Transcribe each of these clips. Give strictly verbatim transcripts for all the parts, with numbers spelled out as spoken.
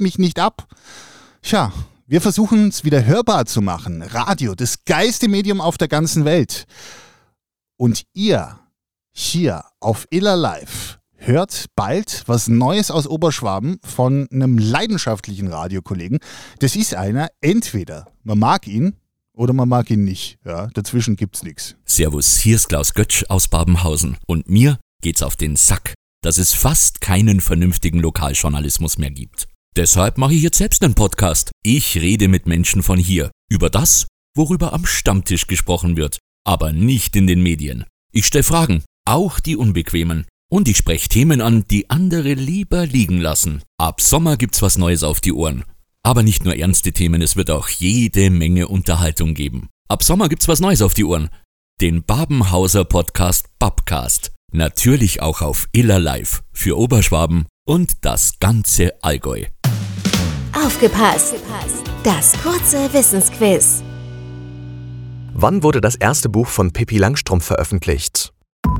mich nicht ab. Tja, wir versuchen es wieder hörbar zu machen. Radio, das geilste Medium auf der ganzen Welt. Und ihr hier auf Iller Live hört bald was Neues aus Oberschwaben von einem leidenschaftlichen Radiokollegen. Das ist einer, entweder man mag ihn oder man mag ihn nicht. Ja, dazwischen gibt's nichts. Servus, hier ist Klaus Götsch aus Babenhausen. Und mir geht's auf den Sack, dass es fast keinen vernünftigen Lokaljournalismus mehr gibt. Deshalb mache ich jetzt selbst einen Podcast. Ich rede mit Menschen von hier über das, worüber am Stammtisch gesprochen wird, aber nicht in den Medien. Ich stelle Fragen, auch die unbequemen. Und ich spreche Themen an, die andere lieber liegen lassen. Ab Sommer gibt's was Neues auf die Ohren. Aber nicht nur ernste Themen, es wird auch jede Menge Unterhaltung geben. Ab Sommer gibt's was Neues auf die Ohren. Den Babenhauser Podcast Babcast. Natürlich auch auf Iller Live für Oberschwaben und das ganze Allgäu. Aufgepasst! Das kurze Wissensquiz. Wann wurde das erste Buch von Pippi Langstrumpf veröffentlicht?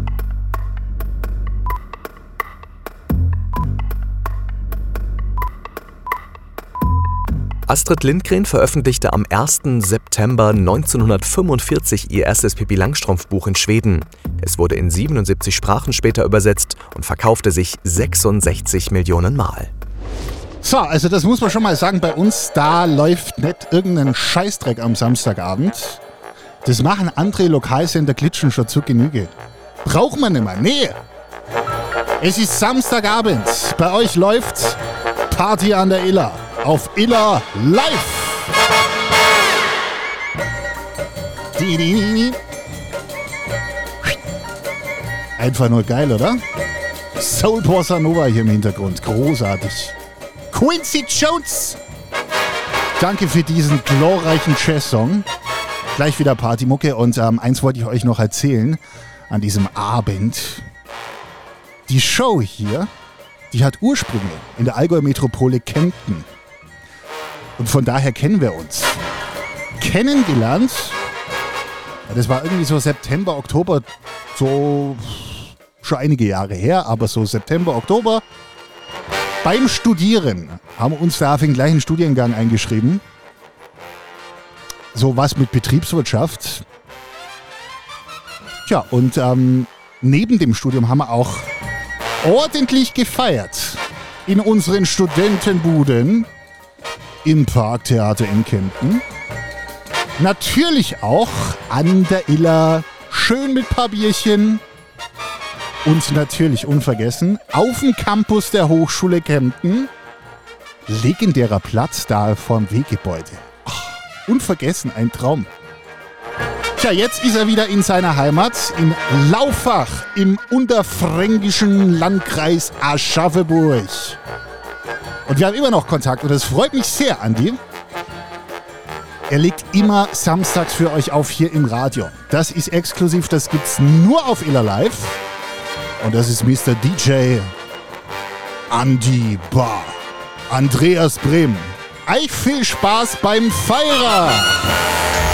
Astrid Lindgren veröffentlichte am ersten September neunzehnhundertfünfundvierzig ihr erstes Pippi Langstrumpf-Buch in Schweden. Es wurde in siebenundsiebzig Sprachen später übersetzt und verkaufte sich sechsundsechzig Millionen Mal. So, also das muss man schon mal sagen, bei uns, da läuft nicht irgendein Scheißdreck am Samstagabend. Das machen andere Lokalsender Glitschen schon zur Genüge. Braucht man nicht mehr, nee. Es ist Samstagabend, bei euch läuft Party an der Iller. Auf Iller Live. Die, die, die. Einfach nur geil, oder? Soul Bossa Nova hier im Hintergrund. Großartig. Quincy Jones. Danke für diesen glorreichen Jazz-Song. Gleich wieder Partymucke. Und ähm, eins wollte ich euch noch erzählen an diesem Abend. Die Show hier, die hat Ursprünge in der Allgäu-Metropole Kempten. Und von daher kennen wir uns. Kennengelernt, ja, das war irgendwie so September, Oktober, so schon einige Jahre her, aber so September, Oktober. Beim Studieren haben wir uns da auf den gleichen Studiengang eingeschrieben. So was mit Betriebswirtschaft. Tja, und ähm, neben dem Studium haben wir auch ordentlich gefeiert in unseren Studentenbuden im Parktheater in Kempten. Natürlich auch an der Iller, schön mit paar Bierchen. Und natürlich unvergessen, auf dem Campus der Hochschule Kempten, legendärer Platz da vorm Weggebäude. Ach, unvergessen, ein Traum. Tja, jetzt ist er wieder in seiner Heimat, in Laufach, im unterfränkischen Landkreis Aschaffenburg. Und wir haben immer noch Kontakt und das freut mich sehr, Andi. Er legt immer samstags für euch auf hier im Radio. Das ist exklusiv, das gibt's nur auf Iller Live. Und das ist Mister D J Andi Bar. Andreas Brehm. Euch viel Spaß beim Feierer!